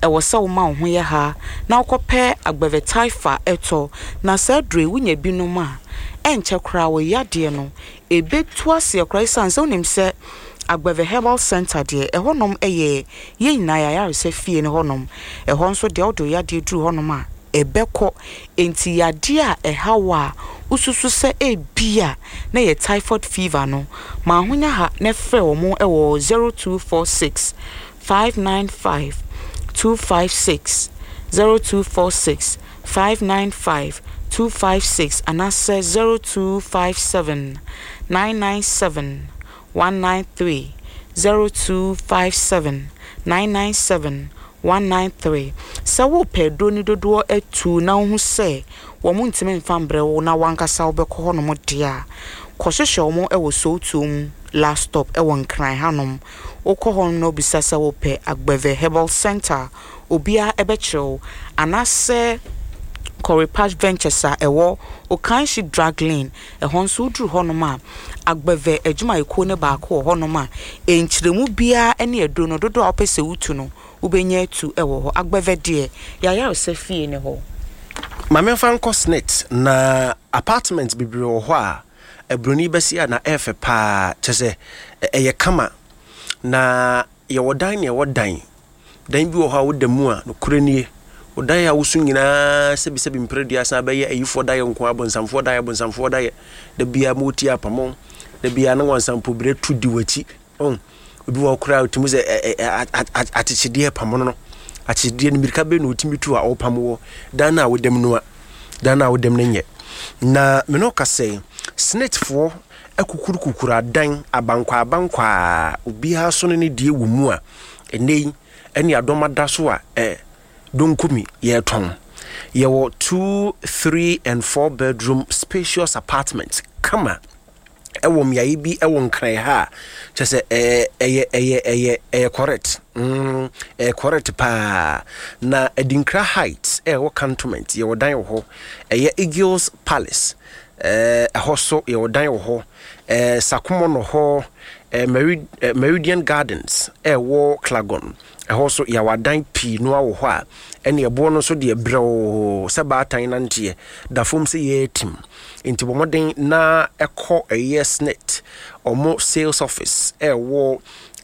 wasa wo ma ho ye ha na ukopɛ agbeve taifa eto na sadre wunya binom a enche kra wo yade no ebetu ase kra isanse onim se agbeve herbal center de ehonom eye ye nyina ya yarese fie ne honom ehon so de odo yade dru honom a ebekọ enti yade a ehawa ususu se ebia na ye typhoid fever no ma honya ha ne frɛ wo mo ewo 0246 595 256 0246 595 256 and answer 0257 997 193 0257 997 193 sawo pedro ni dodo etu na hu se wo mu ntime mfambre wo na wankasa wo bekọ ho no mo dia kwohwehwe mo ewo sotum last stop ewo nkran hanom okọ ho no bisasa wo pe agbeve herbal center obia ebechew anase Coripage Ventures ewo Okanshi Drug Lane ehon so dru honoma agbeve adwuma eko ne ba ko honoma enchiremu bia ene edo no dodo opese wutu no ubenya atu ewo ho agbeve de ya osefie ne ho mame fan cosnet na apartment bibiri wo ho a ebroni besia na efe pa chese eye kama na ye wodan ne wodan dan bi wo ho a wodamu a no kuranie Odaya wusu nyina sebi mpredi asa beye ayifo daye nko abonsamfo daye de bia moti apamo de bia na wansampo bre tudi wachi obi wa kura otimi se atichide apamo no atichide ni mirika be no otimi tu a opamo dan na wodem no dan na wodem nenye na me no kase snitfo akukurukukura dan abankwa obi ha so ne die wo mu a enei eni adomada so a Donkumi yeton yewo 2, 3 and 4 bedroom spacious apartments kama ewo miayi bi ewo nkran ha chese correct correct pa na Edinkra Heights ewo cantonment yewo dan ho Eagles Palace hoso yewo dan ho Sakumo no ho Meridian Gardens ewo Klagon also yawadan pi no awo ho a ene ebo no so de ebrew sebatan nante da fom se ye tim enti bomoden na ekọ net omo sales office ewo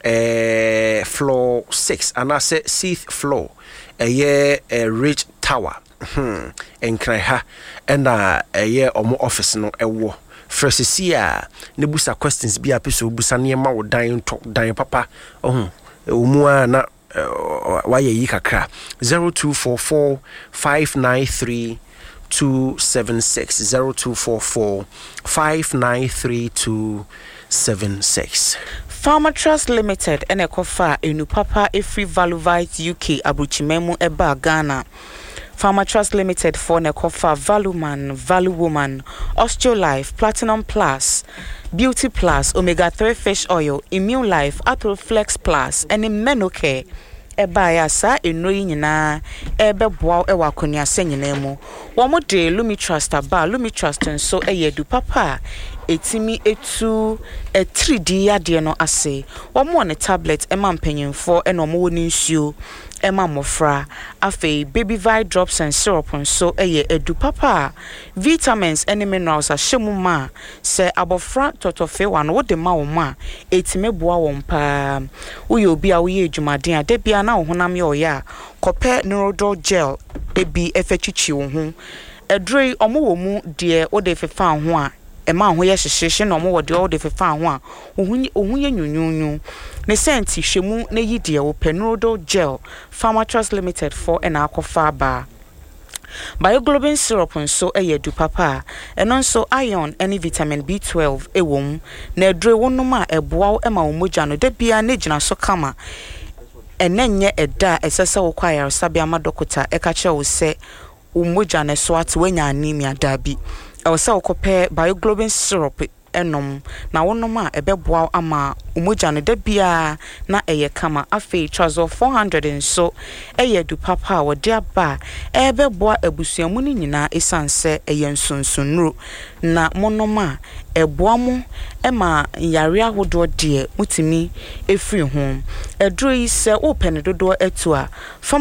floor 6 anase 6th floor Ridge Tower enkran ha ena omo office no ewo Fresia ne busa questions bi apeso busa ne ma wo dan to dan papa omua na waye yi kakra 0244 593 276 0244 593 276 Farmer Trust Limited ene kofa enu papa Free Valuvite UK abuchimemu eba Ghana Farmer Trust Limited for Nekofa Valuman, Value Woman, Osteolife, Platinum Plus, Beauty Plus, Omega 3 Fish Oil, Immune Life, Atroflex Plus, and Menocare. Eba ya sa enroyi nyina ebe boa ewa konia senyinemu wo mo de Lumi Trust aba Lumi Trust nso eyedu papa etimi etu 3D ade no ase wo mo ne tablet ema mpanyimfo eno mo woni nsuo ema mofra afi baby vi drops and syrup nso eye edu papa vitamins and minerals ahemu ma se abofra totofe wan wo de ma wo ma etime boa wo mpa wo ye obi a wo ye adwumaden a de bia na wo honam ye oya kope neurodol gel ebi efetwichi wo ho edroi omo wo mu de wo de fefa ho a ema ho ye hyehye na omo wo de wo de fefa ho a ohun ye nyunyunyu ne senti hwemu na yi de wo neurodol gel Farmer Trust Limited for ena akofa ba Bioglobin syrup nso eyedu papa eno nso iron any vitamin B12 ewom na edre wonoma eboa ema wo moja no da bia na gina so kama enenye eda esesa wo kwaya sabia madokota ekache wo se wo moja na so ate wanya anemia dabi ewsa wo kopɛ bioglobin syrup enom na wonoma ebeboa ama umoja no da bia na eye kama afi trazo 400 nso eyedu papa wo de aba ebeboa abusuamu ni nyina esanse eye nsonsunro na monoma eboa mu ema yare ahodo de mutimi efiri ho edro yi se open dodo etu a